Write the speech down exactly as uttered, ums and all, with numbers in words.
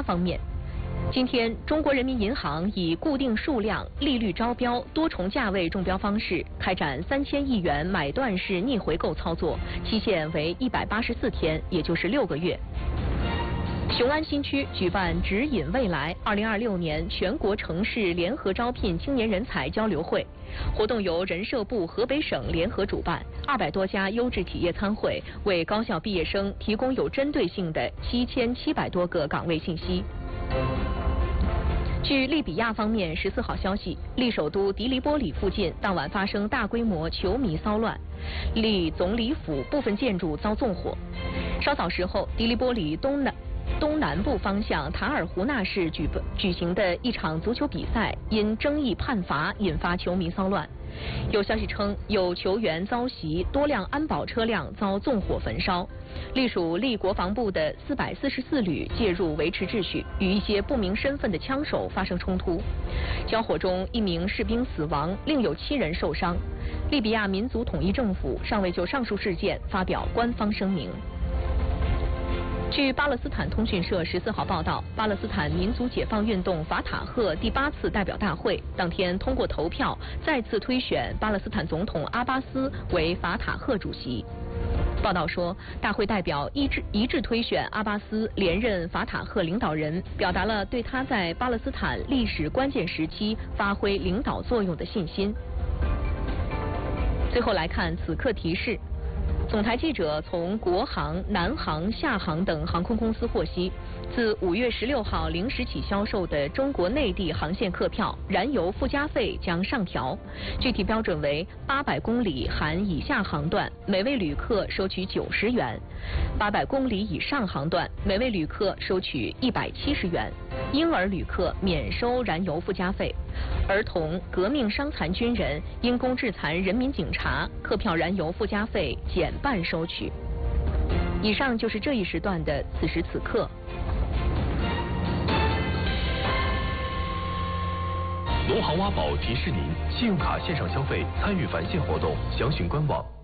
他方面。今天，中国人民银行以固定数量、利率招标、多重价位中标方式开展三千亿元买断式逆回购操作，期限为一百八十四天，也就是六个月。雄安新区举办“指引未来”二零二六年全国城市联合招聘青年人才交流会，活动由人社部、河北省联合主办，二百多家优质企业参会，为高校毕业生提供有针对性的七千七百多个岗位信息。据利比亚方面十四号消息，利首都迪利波里附近当晚发生大规模球迷骚乱，利总理府部分建筑遭纵火。稍早时候，迪利波里东南东南部方向塔尔胡纳市举举行的一场足球比赛因争议判罚引发球迷骚乱。有消息称，有球员遭袭，多辆安保车辆遭纵火焚烧。隶属利国防部的四百四十四旅介入维持秩序，与一些不明身份的枪手发生冲突。交火中，一名士兵死亡，另有七人受伤。利比亚民族统一政府尚未就上述事件发表官方声明。据巴勒斯坦通讯社十四号报道，巴勒斯坦民族解放运动法塔赫第八次代表大会当天通过投票，再次推选巴勒斯坦总统阿巴斯为法塔赫主席。报道说，大会代表一致一致推选阿巴斯连任法塔赫领导人，表达了对他在巴勒斯坦历史关键时期发挥领导作用的信心。最后来看此刻提示。总台记者从国航、南航、厦航等航空公司获悉，自五月十六号零时起销售的中国内地航线客票燃油附加费将上调，具体标准为八百公里含以下航段，每位旅客收取九十元；八百公里以上航段，每位旅客收取一百七十元；婴儿旅客免收燃油附加费；儿童、革命伤残军人、因公致残人民警察客票燃油附加费减半收取。以上就是这一时段的此时此刻。 罗航挖宝提示您：信用卡线上消费参与返现活动，详询官网。